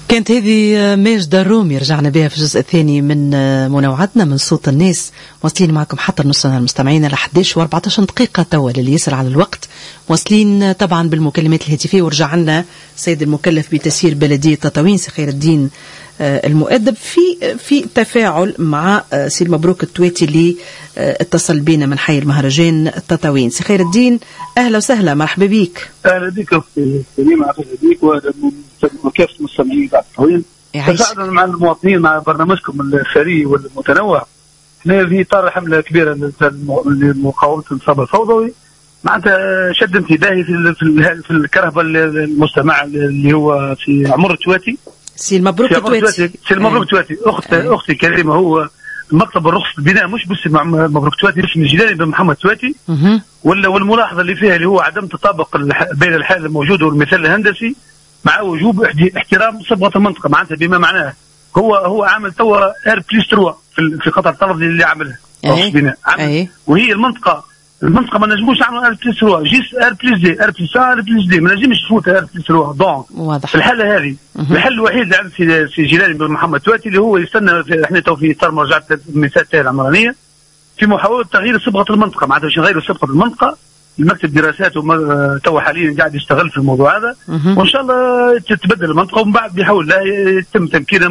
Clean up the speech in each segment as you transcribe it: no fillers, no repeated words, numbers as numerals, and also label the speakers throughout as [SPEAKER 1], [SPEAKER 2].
[SPEAKER 1] كانت هذه ماجدة الرومي، رجعنا بها في الجزء الثاني من منوعاتنا من صوت الناس. واصلين معكم حتى نص نهار مستمعين على 11 و14 دقيقة توا اللي يسر على الوقت. واصلين طبعا بالمكالمات الهاتفية، ورجع لنا السيد المكلف بتسيير بلدية تطاوين سي خير الدين المؤدب في تفاعل مع سي مبروك التواتي اللي اتصل بينا من حي المهرجان تطاوين. سي خير الدين اهلا وسهلا، مرحبا بك.
[SPEAKER 2] اهلا بك اختي كريمه، اهلا بك وكافه المستمعين بعد تطاوين. تفاعلا مع المواطنين مع برنامجكم الثري والمتنوع. احنا في اطار حمله كبيره لمقاومه الانصاب الفوضوي، معناتها شد انتباهي في الكرهبه المستمع اللي هو في عمر التواتي.
[SPEAKER 1] سي المبروك التواتي.
[SPEAKER 2] سي المبروك التواتي اختي كريمه، هو مكتب الرخص البناء مش بس مع مبروك التواتي، اسم الجلالي بن محمد التواتي. والملاحظه اللي فيها اللي هو عدم تطابق بين الحال الموجود والمثال الهندسي مع وجوب احترام صبغه المنطقه، معناتها بما معناه هو عامل توا ار بليس 3 في خطر الطرد اللي عاملها رخص البناء، وهي المنطقه ما نجموش نعملوا ار بليس 3، جيس ار بليس دي، ار بليس ار بليس دي، ما نجمش تفوت ار بليس 3. دونك في الحاله هذه الحل الوحيد اللي عند سي جلالي بن محمد التواتي اللي هو يستنى احنا تو في اطار مراجعه الميثاق العمرانيه في محاوله تغيير صبغه المنطقه، معناتها باش نغيروا صبغه المنطقه. المكتب دراسات تو حاليا قاعد يشتغل في الموضوع هذا، وان شاء الله تتبدل المنطقه، ومن بعد بحول الله يتم تمكينها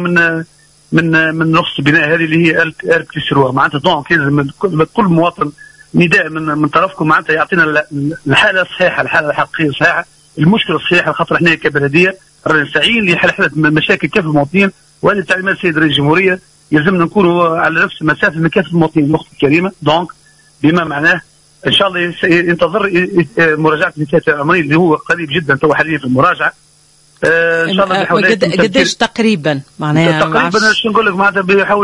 [SPEAKER 2] من رخص البناء هذه اللي هي ار بليس 3. معناتها دونك لازم كل مواطن نداء من طرفكم، معناتها يعطينا الحاله الصحيحه، الحاله الحقيقيه الصحيحه، المشكله الصحيحه، خاطر احنا كبلديه رانا ساعيين لحل مشاكل كافه المواطنين، وهذه تعليمات السيد رئيس الجمهوريه يلزمنا نكونوا على نفس المسافه من كافه المواطنين. الاخت الكريمه دونك بما معناه ان شاء الله ينتظر مراجعه الميثاق العمراني اللي هو قريب جدا تو حاليا في المراجعه. ان شاء الله بيحاول
[SPEAKER 1] قديش تقريبا معناها
[SPEAKER 2] تقريبا شو نقول لك، معناتها بيحاول